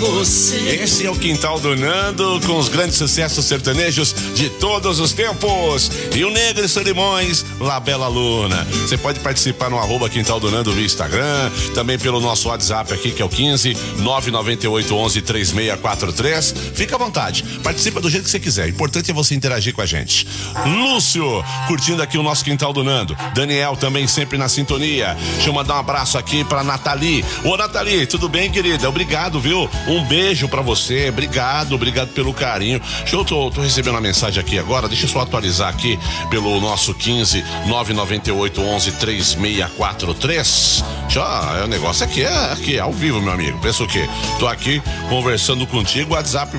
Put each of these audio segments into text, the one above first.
você. Esse é o Quintal do Nando, com os grandes sucessos sertanejos de todos os tempos. E o Negro e Solimões, La Bela Luna. Você pode participar no @Quintal do Nando via Instagram, também pelo nosso WhatsApp aqui, que é o 15 998 11 3643. Fica à vontade, participa do jeito que você quiser. O importante é você interagir com a gente. Lúcio, curtindo aqui o nosso Quintal do Nando. Daniel também sempre na sintonia. Deixa eu mandar um abraço aqui pra Nathalie. Ô Nathalie, tudo bem, querida? Obrigado, viu? Um beijo pra você, obrigado pelo carinho. Eu tô recebendo uma mensagem aqui agora, deixa eu só atualizar aqui pelo nosso 15 998 11 3643. Já, o negócio aqui é ao vivo, meu amigo. Pensa o quê? Tô aqui conversando contigo, WhatsApp.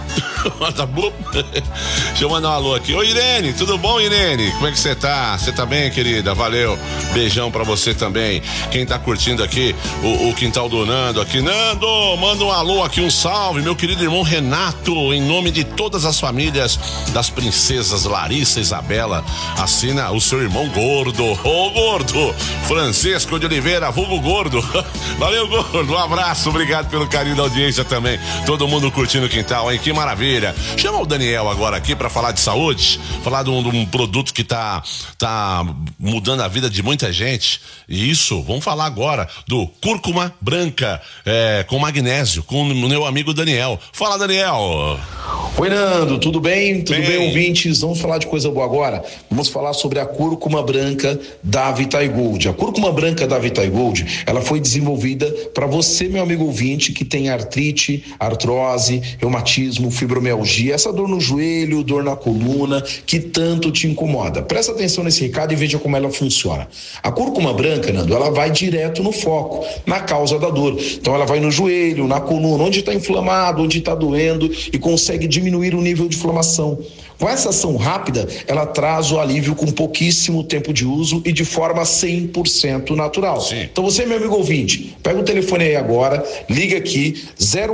Deixa eu mandar um alô aqui. Ô Irene, tudo bom, Irene? Como é que você tá? Você tá bem, querida? Valeu. Beijão pra você também. Quem tá curtindo aqui o Quintal do Nando aqui. Nando, manda um alô aqui, um salve, meu querido irmão Renato, em nome de todas as famílias das princesas Larissa e Isabela. Assina o seu irmão Gordo. Ô Gordo, Francisco de Oliveira, vulgo Gordo. Valeu, Gordo, um abraço, obrigado pelo carinho da audiência também. Todo mundo curtindo o quintal, hein? Que maravilha. Chama o Daniel agora aqui pra falar de saúde, falar de um produto que tá mudando a vida de muita gente. E isso, vamos falar agora do cúrcuma branca, com magnésio, com o meu amigo Daniel. Fala, Daniel. Oi, Nando, tudo bem? Tudo bem, ouvintes? Vamos falar de coisa boa agora? Vamos falar sobre a cúrcuma branca da Vitae Gold. A cúrcuma branca da Vitae Gold, ela foi desenvolvida para você, meu amigo ouvinte, que tem artrite, artrose, reumatismo, fibromialgia, essa dor no joelho, dor na coluna, que tanto te incomoda. Presta atenção nesse recado e veja como ela funciona. A cúrcuma branca, Nando, ela vai direto no foco, na causa da dor. Então ela vai no joelho, na coluna, onde está inflamado, onde está doendo, e consegue diminuir o nível de inflamação. Com essa ação rápida, ela traz o alívio com pouquíssimo tempo de uso e de forma 100% natural. Sim. Então você, meu amigo ouvinte, pega o telefone aí agora, liga aqui,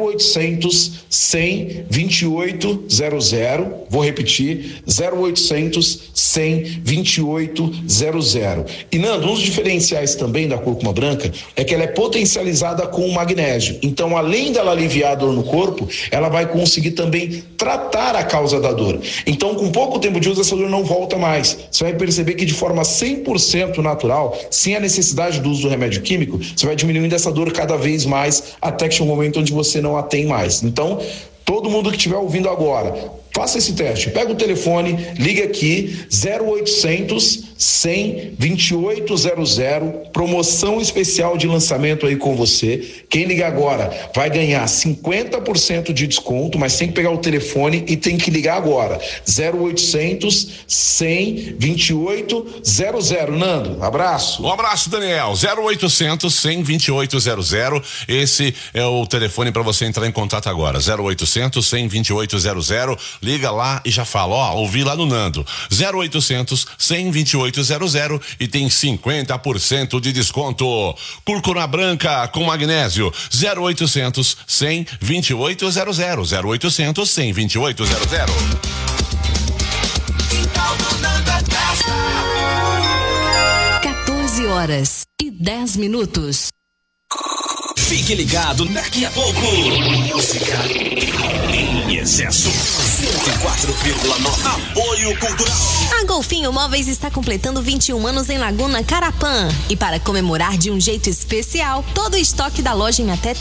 0800 100 2800, vou repetir, 0800 100 2800. E Nando, um dos diferenciais também da cúrcuma branca é que ela é potencializada com o magnésio. Então, além dela aliviar a dor no corpo, ela vai conseguir também tratar a causa da dor. Então, com pouco tempo de uso, essa dor não volta mais. Você vai perceber que de forma 100% natural, sem a necessidade do uso do remédio químico, você vai diminuindo essa dor cada vez mais, até que chega um momento onde você não a tem mais. Então, todo mundo que estiver ouvindo agora, faça esse teste. Pega o telefone, liga aqui, 0800 100 2800, promoção especial de lançamento aí com você. Quem ligar agora vai ganhar 50% de desconto, mas tem que pegar o telefone e tem que ligar agora. 0800 100 2800. Nando, abraço. Um abraço, Daniel. 0800 100 2800. Esse é o telefone para você entrar em contato agora. 0800 100 2800. Liga lá e já fala, ouvi lá no Nando. 0800 100 2800 e tem 50% de desconto. Cúrcuma branca com magnésio. 0800 100 2800. 0800 100 2800. 14h10. Fique ligado, daqui a pouco. Música em excesso. 104,9. Apoio Cultural. A Golfinho Móveis está completando 21 anos em Laguna Carapã. E para comemorar de um jeito especial, todo o estoque da loja em até